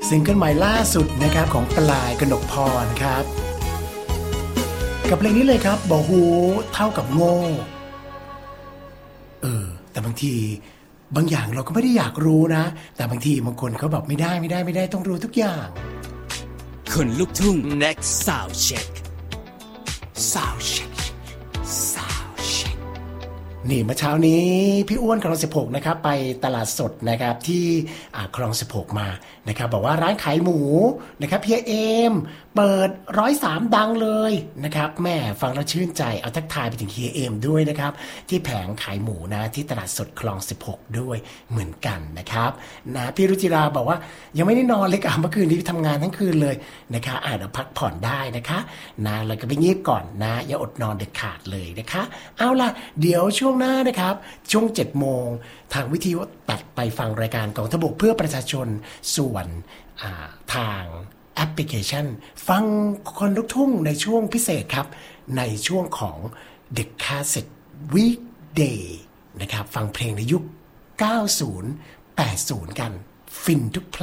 ซิงเกิลใหม่ล่าสุดนะครับของปลายกนกพรครับกับเพลงนี้เลยครับบอกหูเท่ากับโง่แต่บางทีบางอย่างเราก็ไม่ได้อยากรู้นะแต่บางทีบางคนเขาบอกไม่ได้ต้องรู้ทุกอย่างคนลูกทุ่ง next sound check sound check sound check นี่เมื่อเช้านี้พี่อ้วนคลอง16นะครับไปตลาดสดนะครับที่คลอง16มานะครับบอกว่าร้านขายหมูนะครับเฮียเอมเปิด103ดังเลยนะครับแม่ฟังแล้วชื่นใจเอาทักทายไปถึงเฮียเอมด้วยนะครับที่แผงขายหมูนะที่ตลาดสดคลอง16ด้วยเหมือนกันนะครับนะพี่รุจิราบอกว่ายังไม่ได้นอนเลยเมื่อคืนนี้ทำงานทั้งคืนเลยนะคะเดี๋ยวพักผ่อนได้นะคะนะเราก็ไปงีบก่อนนะอย่าอดนอนเด็ดขาดเลยนะคะเอาล่ะเดี๋ยวช่วงหน้านะครับช่วง 7 โมงทางวิทยุตัดไปฟังรายการกองทัพบกเพื่อประชาชนส่วนทางแอปพลิเคชันฟังคนลูกทุ่งในช่วงพิเศษครับในช่วงของเด็กคาสเซ็ตวีคเดย์นะครับฟังเพลงในยุค 90 80 กันฟินทุกเพลง